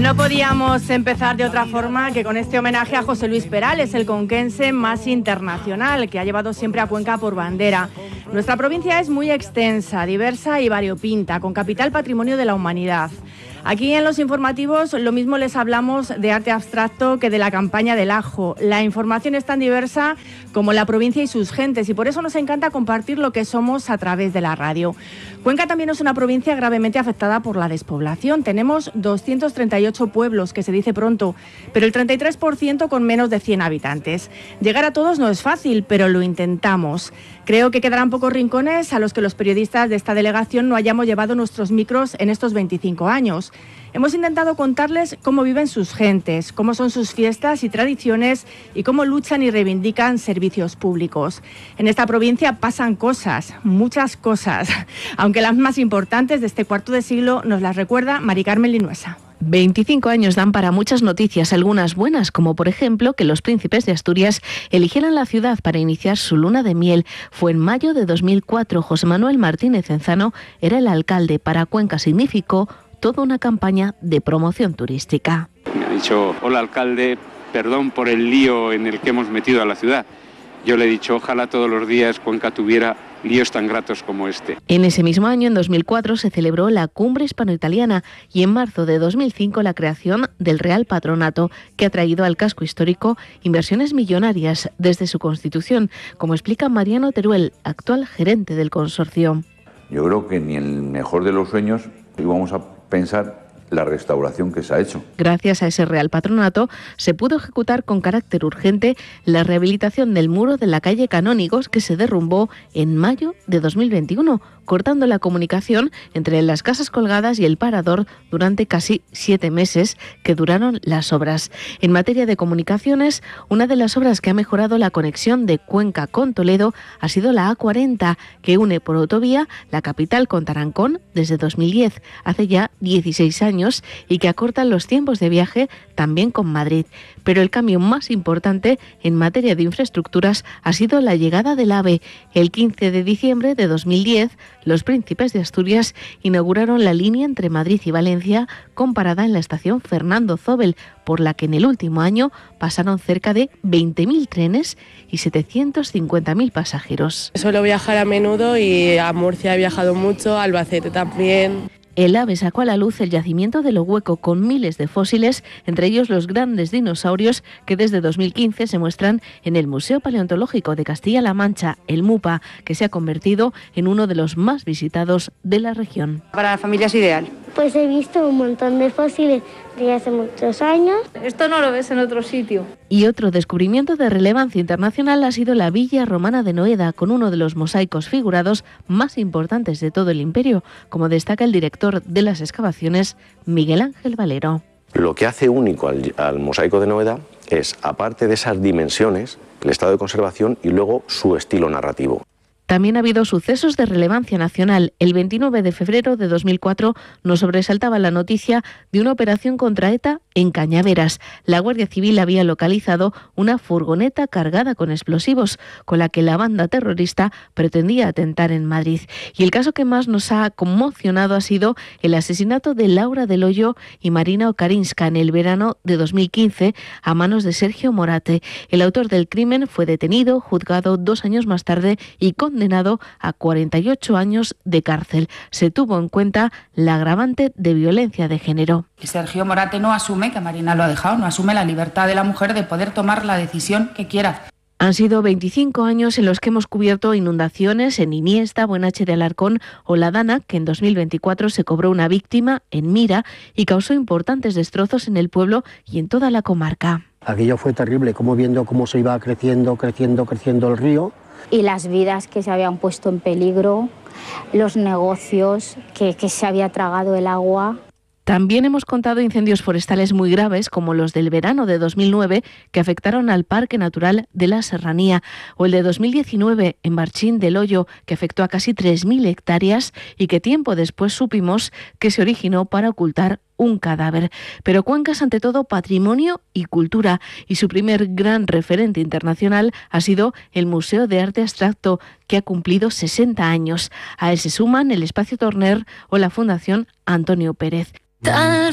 No podíamos empezar de otra forma que con este homenaje a José Luis Perales, el conquense más internacional, que ha llevado siempre a Cuenca por bandera. Nuestra provincia es muy extensa, diversa y variopinta, con capital patrimonio de la humanidad. Aquí en los informativos lo mismo les hablamos de arte abstracto que de la campaña del ajo. La información es tan diversa como la provincia y sus gentes, y por eso nos encanta compartir lo que somos a través de la radio. Cuenca también es una provincia gravemente afectada por la despoblación. Tenemos 238 pueblos, que se dice pronto, pero el 33% con menos de 100 habitantes. Llegar a todos no es fácil, pero lo intentamos. Creo que quedarán pocos rincones a los que los periodistas de esta delegación no hayamos llevado nuestros micros en estos 25 años. Hemos intentado contarles cómo viven sus gentes, cómo son sus fiestas y tradiciones y cómo luchan y reivindican servicios públicos. En esta provincia pasan cosas, muchas cosas, aunque las más importantes de este cuarto de siglo nos las recuerda Mari Carmen Linuesa. 25 años dan para muchas noticias, algunas buenas, como por ejemplo que los príncipes de Asturias eligieran la ciudad para iniciar su luna de miel. Fue en mayo de 2004. José Manuel Martínez Enzano era el alcalde. Para Cuenca significó toda una campaña de promoción turística. Me ha dicho: hola alcalde, perdón por el lío en el que hemos metido a la ciudad. Yo le he dicho: ojalá todos los días Cuenca tuviera líos tan gratos como este. En ese mismo año, en 2004, se celebró la Cumbre Hispano-Italiana y en marzo de 2005 la creación del Real Patronato, que ha traído al casco histórico inversiones millonarias desde su constitución, como explica Mariano Teruel, actual gerente del consorcio. Yo creo que ni en el mejor de los sueños íbamos a pensar la restauración que se ha hecho. Gracias a ese Real Patronato se pudo ejecutar con carácter urgente la rehabilitación del muro de la calle Canónigos, que se derrumbó en mayo de 2021, cortando la comunicación entre las Casas Colgadas y el Parador durante casi 7 meses que duraron las obras. En materia de comunicaciones, una de las obras que ha mejorado la conexión de Cuenca con Toledo ha sido la A40, que une por autovía la capital con Tarancón desde 2010, hace ya 16 años, y que acortan los tiempos de viaje también con Madrid. Pero el cambio más importante en materia de infraestructuras ha sido la llegada del AVE. El 15 de diciembre de 2010, los príncipes de Asturias inauguraron la línea entre Madrid y Valencia, con parada en la estación Fernando Zóbel, por la que en el último año pasaron cerca de 20.000 trenes y 750.000 pasajeros. Suelo viajar a menudo y a Murcia he viajado mucho, a Albacete también. El AVE sacó a la luz el yacimiento de Lo Hueco, con miles de fósiles, entre ellos los grandes dinosaurios que desde 2015 se muestran en el Museo Paleontológico de Castilla-La Mancha, el MUPA, que se ha convertido en uno de los más visitados de la región. Para la familia es ideal. Pues he visto un montón de fósiles de hace muchos años. Esto no lo ves en otro sitio. Y otro descubrimiento de relevancia internacional ha sido la Villa Romana de Noeda, con uno de los mosaicos figurados más importantes de todo el imperio, como destaca el director de las excavaciones, Miguel Ángel Valero. Lo que hace único al mosaico de Noeda es, aparte de esas dimensiones, el estado de conservación y luego su estilo narrativo. También ha habido sucesos de relevancia nacional. El 29 de febrero de 2004 nos sobresaltaba la noticia de una operación contra ETA en Cañaveras. La Guardia Civil había localizado una furgoneta cargada con explosivos, con la que la banda terrorista pretendía atentar en Madrid. Y el caso que más nos ha conmocionado ha sido el asesinato de Laura del Hoyo y Marina Okarinska en el verano de 2015 a manos de Sergio Morate. El autor del crimen fue detenido, juzgado 2 años más tarde y condenado a 48 años de cárcel. Se tuvo en cuenta la agravante de violencia de género. Sergio Morate no asume que Marina lo ha dejado, no asume la libertad de la mujer de poder tomar la decisión que quiera. Han sido 25 años en los que hemos cubierto inundaciones en Iniesta, Buenache de Alarcón o La Dana, que en 2024 se cobró una víctima en Mira y causó importantes destrozos en el pueblo y en toda la comarca. Aquello fue terrible, como viendo cómo se iba creciendo el río. Y las vidas que se habían puesto en peligro, los negocios que se había tragado el agua. También hemos contado incendios forestales muy graves, como los del verano de 2009, que afectaron al Parque Natural de la Serranía, o el de 2019 en Barchín del Hoyo, que afectó a casi 3.000 hectáreas y que tiempo después supimos que se originó para ocultar un cadáver. Pero Cuenca es ante todo patrimonio y cultura, y su primer gran referente internacional ha sido el Museo de Arte Abstracto, que ha cumplido 60 años. A él se suman el Espacio Torner o la Fundación Antonio Pérez.